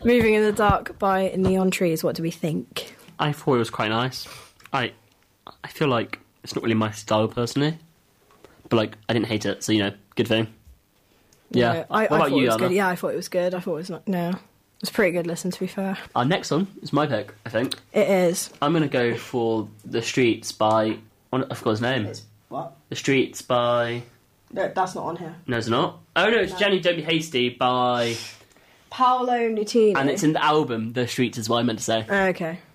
Moving in the Dark by Neon Trees. What do we think? I thought it was quite nice. I feel like it's not really my style personally, but like I didn't hate it, so good thing. Yeah. No, I what about thought you, it was Anna? good. Yeah, I thought it was good. I thought it was not. No, it was a pretty good listen, to be fair. Our next one is my pick, I think. It is. I'm going to go for The Streets by... I forgot his name. What? The Streets by... No, that's not on here. No, it's not. Oh, no, it's Jenny Don't Be Hasty by... Paolo Nutini. And it's in the album, The Streets is what I meant to say. Okay.